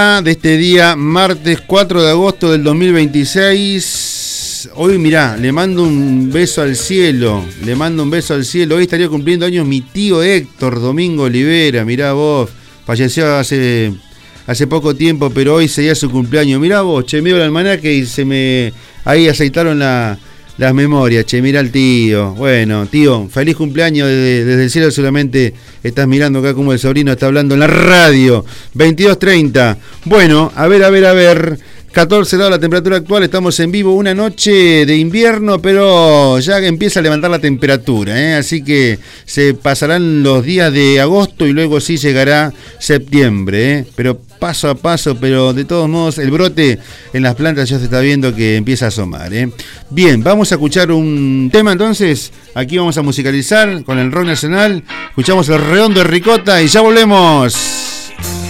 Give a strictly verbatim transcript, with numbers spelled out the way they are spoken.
de este día, martes cuatro de agosto del dos mil veintiséis. Hoy, mirá, le mando un beso al cielo, le mando un beso al cielo. Hoy estaría cumpliendo años mi tío Héctor Domingo Olivera, mirá vos, falleció hace, hace poco tiempo, pero hoy sería su cumpleaños. Mirá vos, che, miro el almanaque y se me, ahí aceitaron la, las memorias, che, mirá el tío. Bueno, tío, feliz cumpleaños desde, desde el cielo, solamente estás mirando acá como el sobrino está hablando en la radio. veintidós treinta. Bueno, a ver, a ver, a ver. catorce grados la temperatura actual, estamos en vivo, una noche de invierno, pero ya empieza a levantar la temperatura, ¿eh? Así que se pasarán los días de agosto y luego sí llegará septiembre, ¿eh? Pero paso a paso, pero de todos modos el brote en las plantas ya se está viendo que empieza a asomar, ¿eh? Bien, vamos a escuchar un tema entonces, aquí vamos a musicalizar con el rock nacional, escuchamos el Redondo de Ricota y ya volvemos.